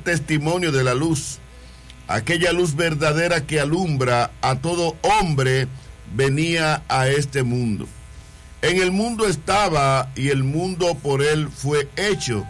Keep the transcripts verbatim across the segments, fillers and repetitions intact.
testimonio de la luz, aquella luz verdadera que alumbra a todo hombre, venía a este mundo. En el mundo estaba y el mundo por él fue hecho,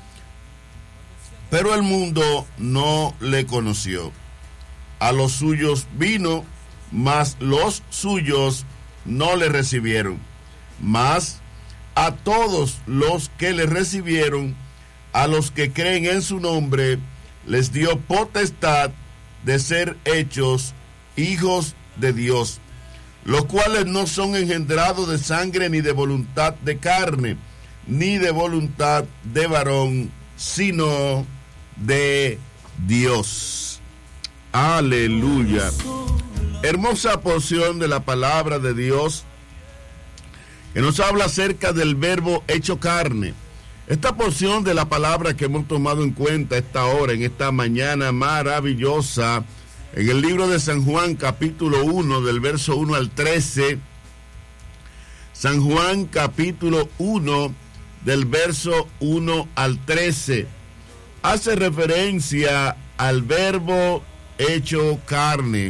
pero el mundo no le conoció. A los suyos vino, mas los suyos no le recibieron. Mas a todos los que le recibieron, a los que creen en su nombre, les dio potestad de ser hechos hijos de Dios, los cuales no son engendrados de sangre, ni de voluntad de carne, ni de voluntad de varón, sino de Dios. Aleluya. Hermosa porción de la palabra de Dios que nos habla acerca del verbo hecho carne. Esta porción de la palabra que hemos tomado en cuenta esta hora, en esta mañana maravillosa, en el libro de San Juan, capítulo uno, del verso uno al trece. San Juan, capítulo uno, del verso uno al trece. Hace referencia al verbo hecho carne.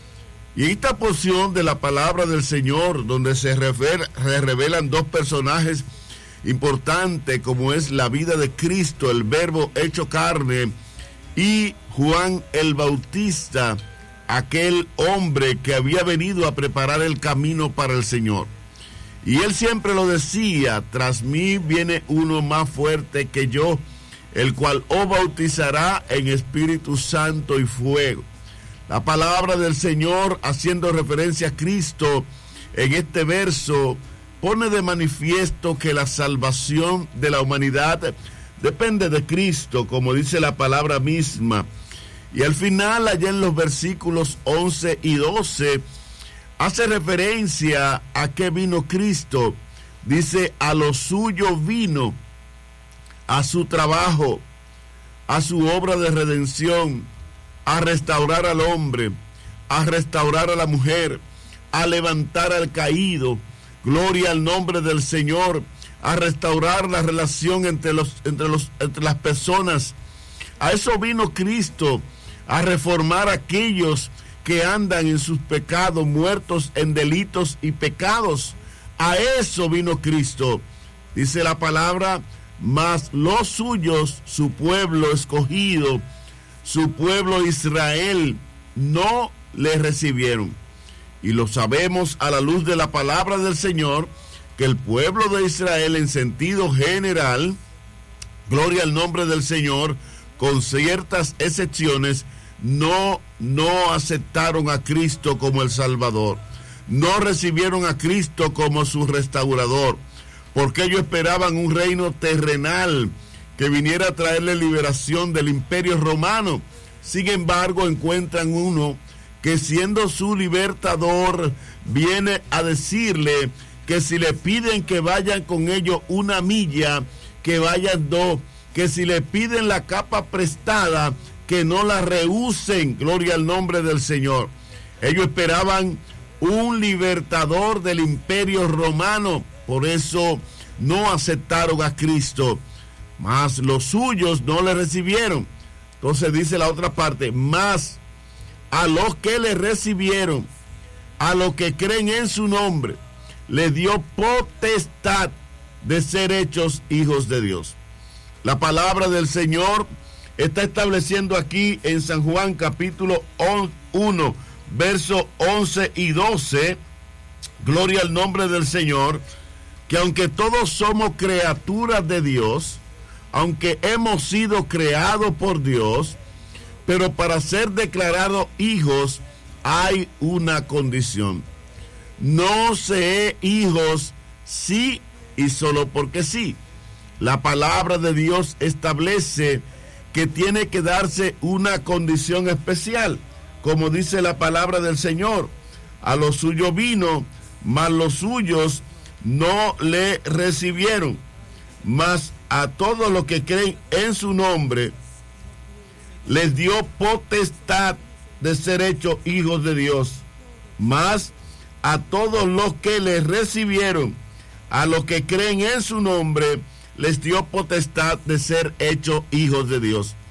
Y esta porción de la palabra del Señor, donde se, refer, se revelan dos personajes importante, como es la vida de Cristo, el verbo hecho carne, y Juan el Bautista, aquel hombre que había venido a preparar el camino para el Señor. Y él siempre lo decía: tras mí viene uno más fuerte que yo, el cual os bautizará en Espíritu Santo y fuego. La palabra del Señor, haciendo referencia a Cristo en este verso, pone de manifiesto que la salvación de la humanidad depende de Cristo, como dice la palabra misma. Y al final, allá en los versículos once y doce, hace referencia a qué vino Cristo. Dice: a lo suyo vino, a su trabajo, a su obra de redención, a restaurar al hombre, a restaurar a la mujer, a levantar al caído. Gloria al nombre del Señor, a restaurar la relación entre, los, entre, los, entre las personas. A eso vino Cristo, a reformar a aquellos que andan en sus pecados, muertos en delitos y pecados. A eso vino Cristo. Dice la palabra: mas los suyos, su pueblo escogido, su pueblo Israel, no le recibieron. Y lo sabemos a la luz de la palabra del Señor, que el pueblo de Israel, en sentido general, gloria al nombre del Señor, con ciertas excepciones, no, no aceptaron a Cristo como el Salvador. No recibieron a Cristo como su restaurador, porque ellos esperaban un reino terrenal que viniera a traerle liberación del imperio romano. Sin embargo, encuentran uno que, siendo su libertador, viene a decirle que si le piden que vayan con ellos una milla, que vayan dos, que si le piden la capa prestada, que no la rehúsen. Gloria al nombre del Señor. Ellos esperaban un libertador del imperio romano, por eso no aceptaron a Cristo, mas los suyos no le recibieron. Entonces dice la otra parte: mas a los que le recibieron, a los que creen en su nombre, le dio potestad de ser hechos hijos de Dios. La palabra del Señor está estableciendo aquí en San Juan capítulo uno, verso once y doce, gloria al nombre del Señor, que aunque todos somos criaturas de Dios, aunque hemos sido creados por Dios, pero para ser declarados hijos hay una condición. No se es hijos sí y solo porque sí. La palabra de Dios establece que tiene que darse una condición especial, como dice la palabra del Señor: a los suyos vino, mas los suyos no le recibieron. Mas a todos los que creen en su nombre, les dio potestad de ser hechos hijos de Dios. Mas a todos los que les recibieron, a los que creen en su nombre, les dio potestad de ser hechos hijos de Dios.